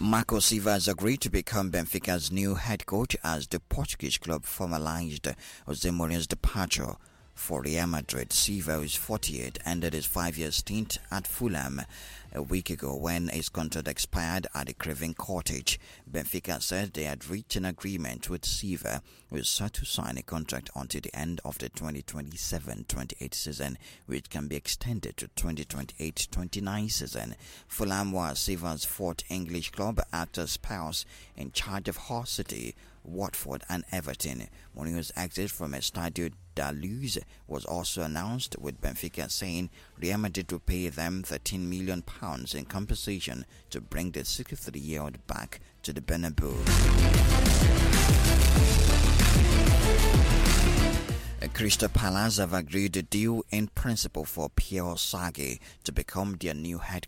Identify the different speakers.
Speaker 1: Marco Silva has agreed to become Benfica's new head coach as the Portuguese club formalized Jose Mourinho's departure for Real Madrid. Silva, who is 48, ended his 5-year stint at Fulham a week ago when his contract expired at the Craven Cottage. Benfica said they had reached an agreement with Silva, who is set to sign a contract until the end of the 2027-28 season, which can be extended to 2028-29 season. Fulham was Silva's fourth English club after Spurs, in charge of Hull City, Watford and Everton. Mourinho's exit from Estadio da Luz was also announced, with Benfica saying Real Madrid will pay them £13 million in compensation to bring the 63-year-old back to the Bernabeu. Crystal Palace have agreed to deal in principle for Pierre Sagi to become their new head